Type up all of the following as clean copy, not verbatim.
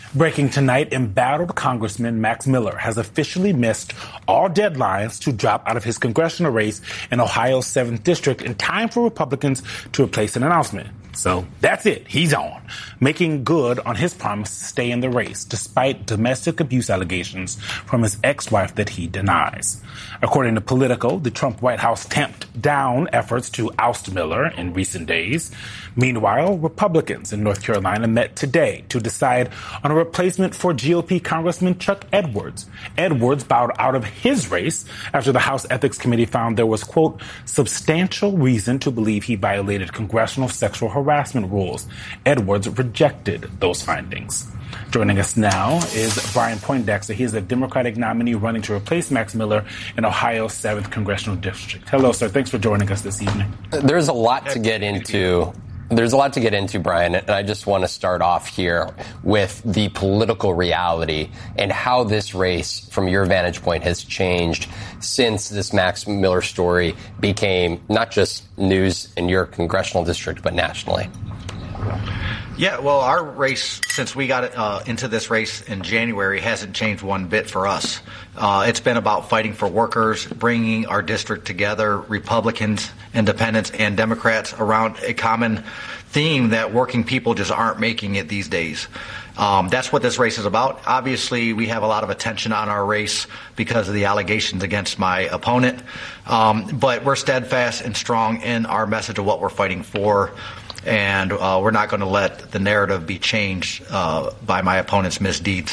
Breaking tonight, embattled Congressman Max Miller has officially missed all deadlines to drop out of his congressional race in Ohio's 7th District in time for Republicans to replace an announcement. So that's it. He's on, making good on his promise to stay in the race, despite domestic abuse allegations from his ex-wife that he denies. According to Politico, the Trump White House tamped down efforts to oust Miller in recent days. Meanwhile, Republicans in North Carolina met today to decide on a replacement for GOP Congressman Chuck Edwards. Edwards bowed out of his race after the House Ethics Committee found there was, quote, substantial reason to believe he violated congressional sexual harassment rules. Edwards rejected those findings. Joining us now is Brian Poindexter. He is a Democratic nominee running to replace Max Miller in Ohio's 7th Congressional District. Hello, sir. Thanks for joining us this evening. There's a lot to get into. Brian, and I just want to start off here with the political reality and how this race, from your vantage point, has changed since this Max Miller story became not just news in your congressional district, but nationally. Yeah, well, our race, since we got into this race in January, hasn't changed one bit for us. It's been about fighting for workers, bringing our district together, Republicans, Independents, and Democrats around a common theme that working people just aren't making it these days. That's what this race is about. Obviously, we have a lot of attention on our race because of the allegations against my opponent. But we're steadfast and strong in our message of what we're fighting for. And we're not going to let the narrative be changed by my opponent's misdeeds.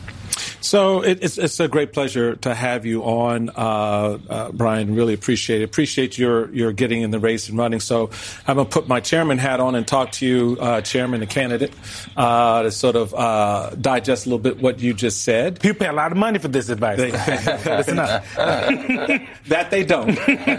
So it's a great pleasure to have you on, Brian. Really appreciate it. Appreciate your getting in the race and running. So I'm going to put my chairman hat on and talk to you, chairman and candidate, to sort of digest a little bit what you just said. People pay a lot of money for this advice. Listen up. That they don't.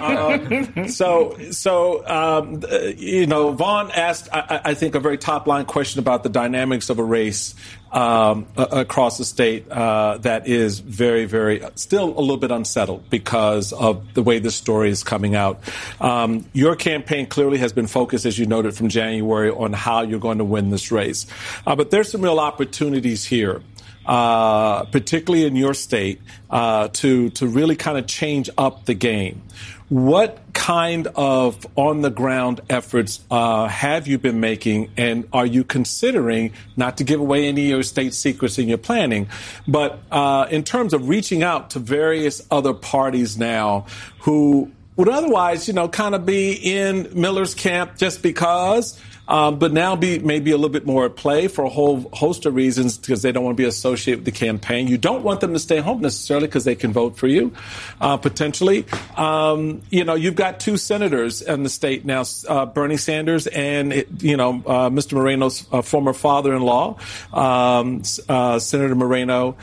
Vaughn asked, I think, a very top-line question about the dynamics of a race across the state that is very, very still a little bit unsettled because of the way this story is coming out. Your campaign clearly has been focused, as you noted, from January on how you're going to win this race. But there's some real opportunities here, particularly in your state, to really kind of change up the game. What kind of on-the-ground efforts have you been making, and are you considering, not to give away any of your state secrets in your planning, but in terms of reaching out to various other parties now who would otherwise, kind of be in Miller's camp just because, but now be maybe a little bit more at play for a whole host of reasons because they don't want to be associated with the campaign. You don't want them to stay home necessarily because they can vote for you, potentially. You've got two senators in the state now, Bernie Sanders and, Mr. Moreno's former father-in-law, Senator Moreno.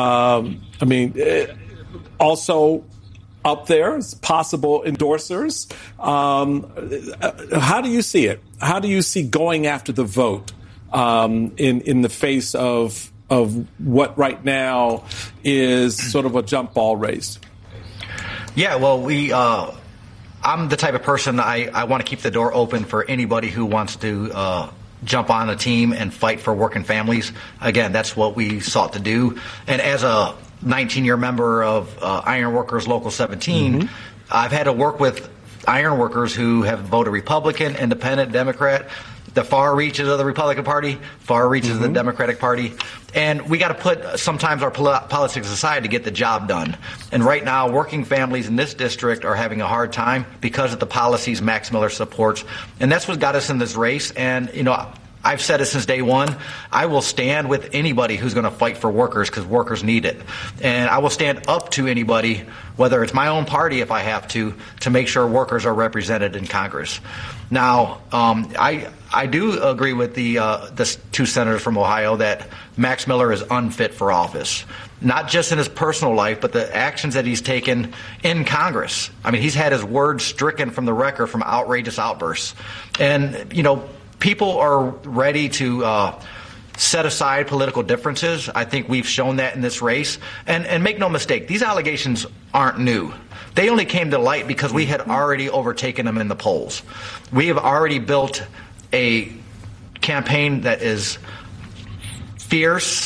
Also up there as possible endorsers. How do you see it? How do you see going after the vote in the face of what right now is sort of a jump ball race? Yeah, well, I'm the type of person I want to keep the door open for anybody who wants to jump on a team and fight for working families. Again, that's what we sought to do. And as a 19-year member of Iron Workers Local 17, I've had to work with iron workers who have voted Republican, Independent, Democrat, the far reaches of the Republican Party, far reaches of the Democratic Party. And we got to put sometimes our politics aside to get the job done. And right now, working families in this district are having a hard time because of the policies Max Miller supports. And that's what got us in this race. And, I've said it since day one. I will stand with anybody who's going to fight for workers because workers need it. And I will stand up to anybody, whether it's my own party if I have to make sure workers are represented in Congress. Now, I do agree with the two senators from Ohio that Max Miller is unfit for office. Not just in his personal life, but the actions that he's taken in Congress. I mean, he's had his words stricken from the record from outrageous outbursts. And, people are ready to set aside political differences. I think we've shown that in this race. And make no mistake, these allegations aren't new. They only came to light because we had already overtaken them in the polls. We have already built a campaign that is fierce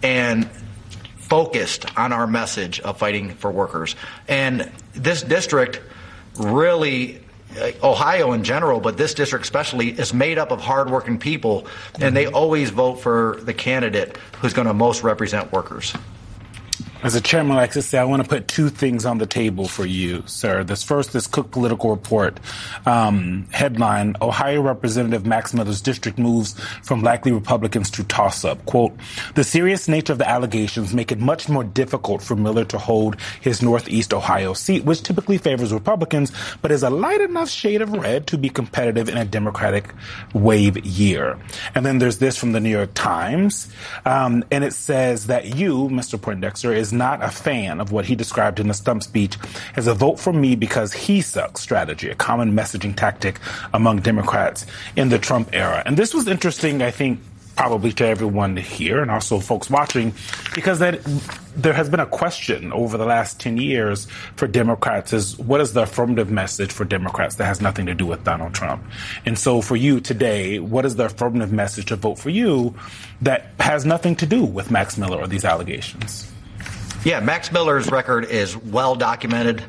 and focused on our message of fighting for workers. And this district really, Ohio in general, but this district especially, is made up of hardworking people, and they always vote for the candidate who's going to most represent workers. As the chairman likes to say, I want to put two things on the table for you, sir. This Cook Political Report headline, Ohio Representative Max Miller's district moves from likely Republicans to toss-up. Quote, the serious nature of the allegations make it much more difficult for Miller to hold his Northeast Ohio seat, which typically favors Republicans, but is a light enough shade of red to be competitive in a Democratic wave year. And then there's this from the New York Times, and it says that you, Mr. Poindexter, is not a fan of what he described in the stump speech as a vote for me because he sucks strategy, a common messaging tactic among Democrats in the Trump era. And this was interesting, I think, probably to everyone here and also folks watching, because there has been a question over the last 10 years for Democrats is what is the affirmative message for Democrats that has nothing to do with Donald Trump? And so for you today, what is the affirmative message to vote for you that has nothing to do with Max Miller or these allegations? Yeah, Max Miller's record is well documented,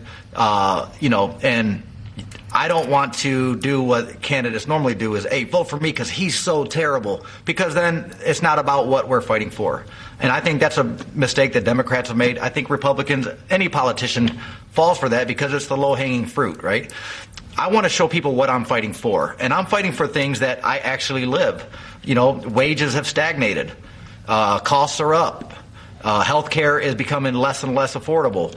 and I don't want to do what candidates normally do is, hey, vote for me because he's so terrible, because then it's not about what we're fighting for. And I think that's a mistake that Democrats have made. I think Republicans, any politician, falls for that because it's the low-hanging fruit, right? I want to show people what I'm fighting for, and I'm fighting for things that I actually live. Wages have stagnated. Costs are up. Healthcare is becoming less and less affordable.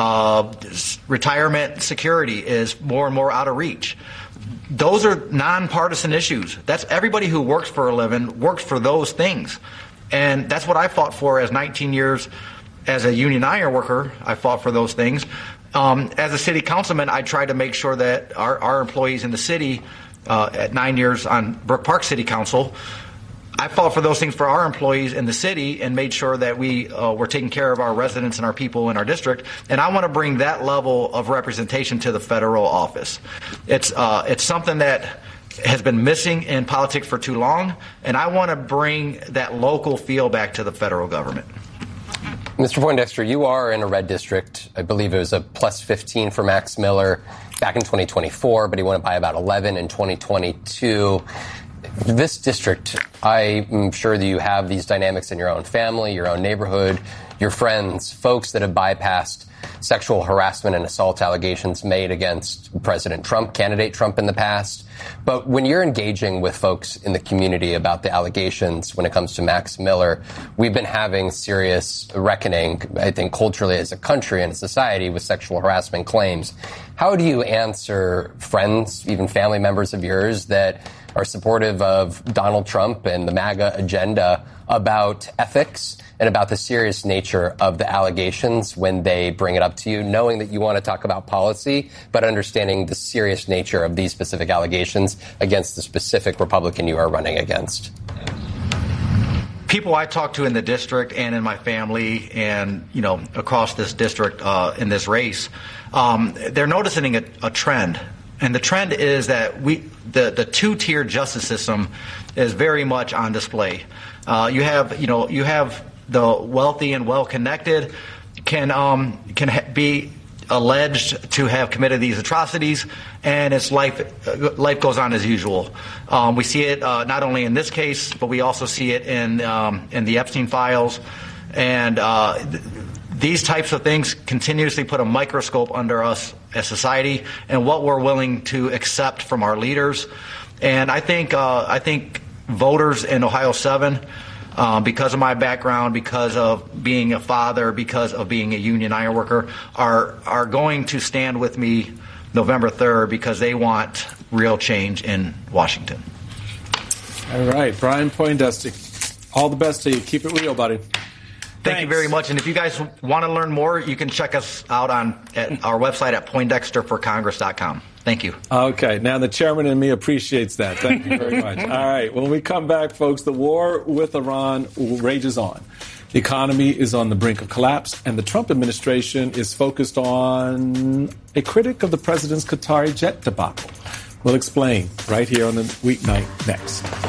Retirement security is more and more out of reach. Those are nonpartisan issues. That's everybody who works for a living works for those things. And that's what I fought for as 19 years as a union iron worker. I fought for those things. As a city councilman, I tried to make sure that our employees in the city, at 9 years on Brook Park City Council, I fought for those things for our employees in the city and made sure that we were taking care of our residents and our people in our district. And I want to bring that level of representation to the federal office. It's something that has been missing in politics for too long, and I want to bring that local feel back to the federal government. Mr. Poindexter, you are in a red district. I believe it was a plus 15 for Max Miller back in 2024, but he won it by about 11 in 2022. This district, I'm sure that you have these dynamics in your own family, your own neighborhood, your friends, folks that have bypassed sexual harassment and assault allegations made against President Trump, candidate Trump in the past. But when you're engaging with folks in the community about the allegations when it comes to Max Miller, we've been having serious reckoning, I think, culturally as a country and a society with sexual harassment claims. How do you answer friends, even family members of yours that are supportive of Donald Trump and the MAGA agenda about ethics and about the serious nature of the allegations when they bring it up to you, knowing that you want to talk about policy, but understanding the serious nature of these specific allegations against the specific Republican you are running against? People I talk to in the district and in my family and, across this district in this race, they're noticing a trend. And the trend is that the two-tier justice system is very much on display. You have the wealthy and well-connected can be alleged to have committed these atrocities, and its life goes on as usual. We see it not only in this case, but we also see it in the Epstein files, and these types of things continuously put a microscope under us as society and what we're willing to accept from our leaders. And I think voters in Ohio 7, because of my background, because of being a father, because of being a union iron worker, are going to stand with me November 3rd because they want real change in Washington. All right, Brian Poindexter, all the best to you. Keep it real, buddy. Thank you very much. And if you guys want to learn more, you can check us out at our website at PoindexterForCongress.com. Thank you. Okay. Now, the chairman and me appreciates that. Thank you very much. All right. When we come back, folks, the war with Iran rages on. The economy is on the brink of collapse, and the Trump administration is focused on a critic of the president's Qatari jet debacle. We'll explain right here on the weeknight next.